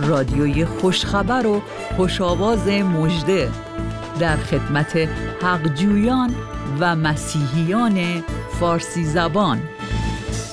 رادیوی خوشخبر و خوش‌آواز مژده در خدمت حقجویان و مسیحیان فارسی زبان.